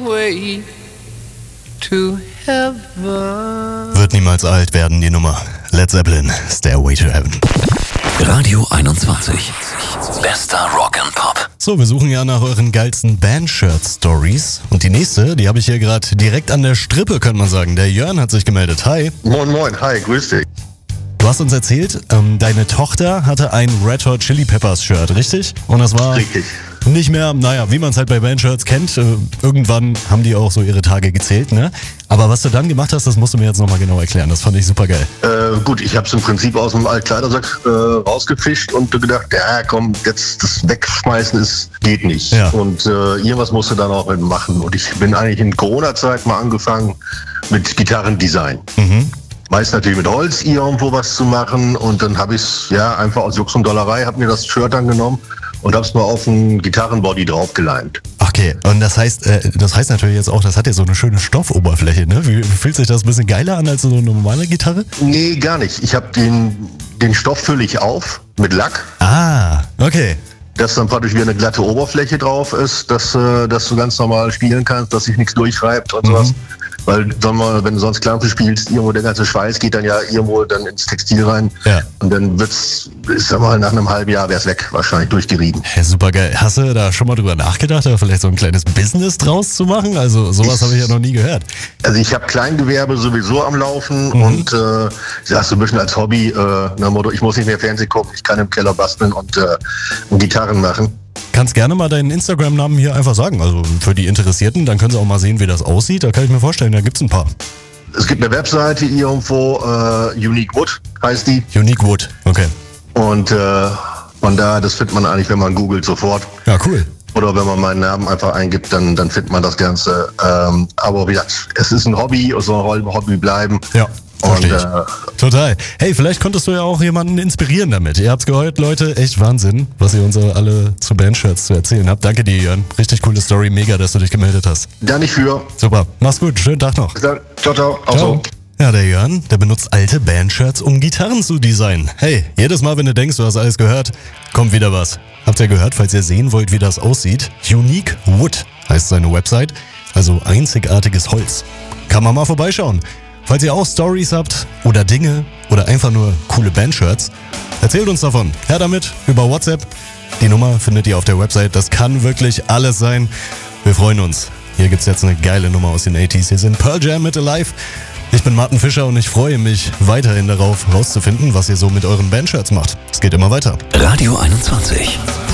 Stairway to Heaven. Wird niemals alt werden, die Nummer. Led Zeppelin, Stairway to Heaven. Radio 21. Bester Rock and Pop. So, wir suchen ja nach euren geilsten Bandshirt-Stories. Und die nächste, die habe ich hier gerade direkt an der Strippe, könnte man sagen. Der Jörn hat sich gemeldet. Hi. Moin, moin. Hi, grüß dich. Du hast uns erzählt, deine Tochter hatte ein Red Hot Chili Peppers Shirt, richtig? Und das war Richtig. nicht mehr, naja, wie man es halt bei Bandshirts kennt. Irgendwann haben die auch so ihre Tage gezählt, ne? Aber was du dann gemacht hast, das musst du mir jetzt nochmal genau erklären. Das fand ich super geil. Gut, ich habe es im Prinzip aus dem Altkleidersack rausgefischt und gedacht, ja komm, jetzt das Wegschmeißen geht nicht. Ja. Und irgendwas musst du dann auch mit machen. Und ich bin eigentlich in Corona-Zeit mal angefangen mit Gitarrendesign. Meist natürlich mit Holz irgendwo was zu machen. Und dann habe ich es einfach aus Jux und Dollerei, habe mir das Shirt dann genommen und habe es mal auf einen Gitarrenbody draufgeleimt. Okay, und das heißt natürlich jetzt auch, das hat ja so eine schöne Stoffoberfläche, ne? Wie fühlt sich das ein bisschen geiler an als so eine normale Gitarre? Nee, gar nicht. Ich habe den Stoff fülle ich auf mit Lack. Ah, okay. Dass dann praktisch wie eine glatte Oberfläche drauf ist, dass du ganz normal spielen kannst, dass sich nichts durchreibt und sowas. Weil wenn du sonst Klampfe spielst, irgendwo der ganze Schweiß geht dann ja irgendwo dann ins Textil rein. Ja. Und dann nach einem halben Jahr wär's weg, wahrscheinlich durchgerieben. Hey, super geil. Hast du da schon mal drüber nachgedacht, da vielleicht so ein kleines Business draus zu machen? Also sowas habe ich ja noch nie gehört. Also ich habe Kleingewerbe sowieso am Laufen und ich sag so ein bisschen als Hobby, Motto, ich muss nicht mehr Fernsehen gucken, ich kann im Keller basteln und Gitarren machen. Kannst gerne mal deinen Instagram-Namen hier einfach sagen. Also für die Interessierten, dann können sie auch mal sehen, wie das aussieht. Da kann ich mir vorstellen, da gibt's ein paar. Es gibt eine Webseite irgendwo, Unique Wood heißt die. Unique Wood, okay. Und von da, das findet man eigentlich, wenn man googelt, sofort. Ja, cool. Oder wenn man meinen Namen einfach eingibt, dann findet man das Ganze. Aber wie gesagt, es ist ein Hobby, es soll ein Hobby bleiben. Ja. Und, total. Hey, vielleicht konntest du ja auch jemanden inspirieren damit. Ihr habt's gehört, Leute. Echt Wahnsinn, was ihr uns alle zu Bandshirts zu erzählen habt. Danke dir, Jörn. Richtig coole Story. Mega, dass du dich gemeldet hast. Da nicht für. Super. Mach's gut. Schönen Tag noch. Bis dann. Ciao, ciao. Auch so. Ja, der Jörn, der benutzt alte Bandshirts, um Gitarren zu designen. Hey, jedes Mal, wenn du denkst, du hast alles gehört, kommt wieder was. Habt ihr gehört, falls ihr sehen wollt, wie das aussieht? Unique Wood heißt seine Website. Also einzigartiges Holz. Kann man mal vorbeischauen. Falls ihr auch Stories habt oder Dinge oder einfach nur coole Bandshirts, erzählt uns davon. Her damit über WhatsApp. Die Nummer findet ihr auf der Website. Das kann wirklich alles sein. Wir freuen uns. Hier gibt's jetzt eine geile Nummer aus den 80s. Hier sind Pearl Jam mit Alive. Ich bin Martin Fischer und ich freue mich weiterhin darauf, rauszufinden, was ihr so mit euren Bandshirts macht. Es geht immer weiter. Radio 21.